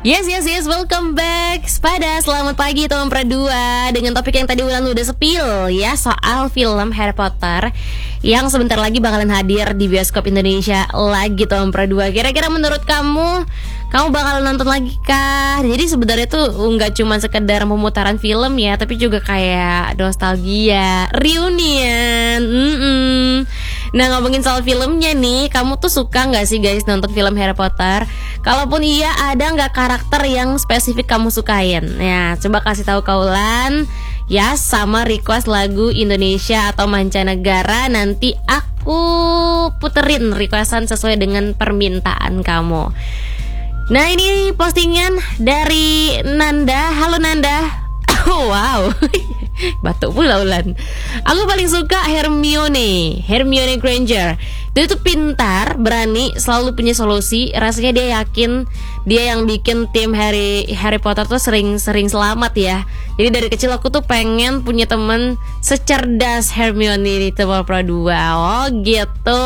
Yes, welcome back Spada, selamat pagi teman Pradua. Dengan topik yang tadi Wulan udah spill ya, soal film Harry Potter yang sebentar lagi bakalan hadir di bioskop Indonesia lagi teman Pradua. Kira-kira menurut kamu bakalan nonton lagi kah? Jadi sebenarnya tuh nggak cuma sekedar pemutaran film ya, tapi juga kayak nostalgia, reunion. Nah, ngomongin soal filmnya nih, kamu tuh suka nggak sih guys nonton film Harry Potter? Kalaupun iya, ada nggak karakter yang spesifik kamu sukain? Ya, coba kasih tahu Kaulan ya, sama request lagu Indonesia atau mancanegara. Nanti aku puterin requestan sesuai dengan permintaan kamu. Nah, ini postingan dari Nanda. Halo Nanda. Oh, wow. Batuk pula Ulan. Aku paling suka Hermione Granger. Dia tuh pintar, berani, selalu punya solusi. Rasanya dia yakin dia yang bikin tim Harry Potter tuh sering selamat ya. Jadi dari kecil aku tuh pengen punya temen secerdas Hermione di Teman Pro 2. Oh gitu.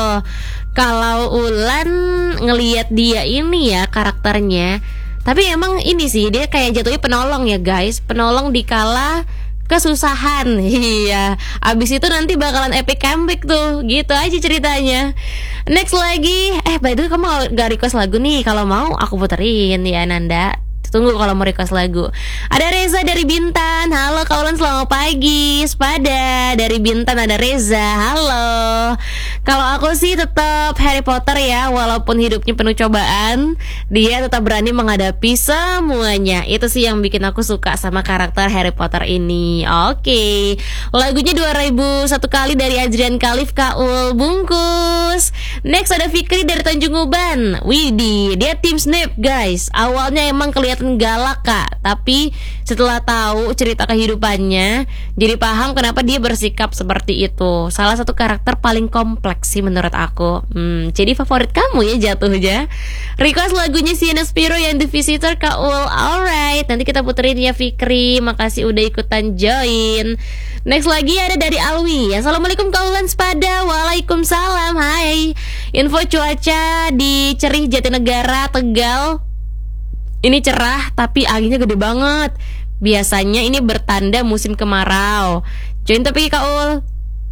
Kalau Ulan ngelihat dia ini ya karakternya, tapi emang ini sih dia kayak jatuhnya penolong ya guys. Penolong dikala kesusahan. Iya. Abis itu nanti bakalan epic comeback tuh. Gitu aja ceritanya. Next lagi. By the way, kamu gak request lagu nih? Kalau mau aku puterin ya Nanda. Tunggu kalau mau request lagu. Ada Reza dari Bintan. Halo Kaulan, selamat pagi. Spada dari Bintan ada Reza. Halo. Kalau aku sih tetap Harry Potter ya. Walaupun hidupnya penuh cobaan, dia tetap berani menghadapi semuanya. Itu sih yang bikin aku suka sama karakter Harry Potter ini. Oke. Lagunya 2001 kali dari Adrian Khalif, Kaul bungkus. Next ada Fikri dari Tanjung Uban. Widih, dia tim Snape guys. Awalnya emang kelihatan galak kak, tapi setelah tahu cerita kehidupannya, jadi paham kenapa dia bersikap seperti itu. Salah satu karakter paling kompleks sih menurut aku. Jadi favorit kamu ya jatuhnya. Request lagunya Sienna Spiro yang The Visitor, Kaul. Alright, nanti kita puterin ya Fikri. Makasih udah ikutan join. Next lagi ada dari Alwi. Assalamualaikum Kaulan Spada. Waalaikumsalam. Hai. Info cuaca di Cerih Jatinegara Tegal. Ini cerah tapi anginnya gede banget. Biasanya ini bertanda musim kemarau. Join tapi Kaul.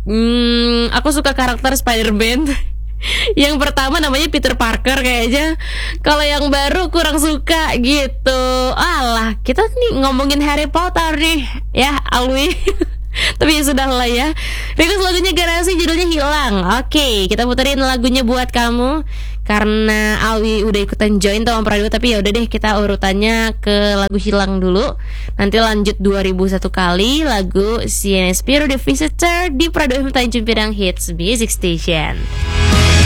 Aku suka karakter Spider-Man. Yang pertama namanya Peter Parker kayaknya. Kalau yang baru kurang suka gitu. Alah, kita nih ngomongin Harry Potter nih ya Alwi. Tapi ya sudah lah ya. Request lagunya Garasi, judulnya Hilang. Oke, kita puterin lagunya buat kamu. Karena Alwi udah ikutan join Teman Pradua, tapi ya udah deh kita urutannya ke lagu Hilang dulu. Nanti lanjut 2001 kali lagu Sienna Spiro The Visitor di Pradua FM Tanjung Pinang Hits Music Station.